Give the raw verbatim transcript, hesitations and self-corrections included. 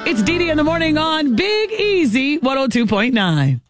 It's Dee Dee in the morning on Big Easy one oh two point nine.